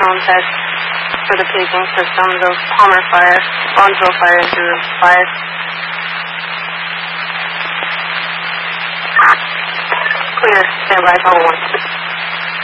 home test for the paging systems of Palmer Fire, Bronzeville Fire, and Drew Fire. Clear. Stand by, call 1.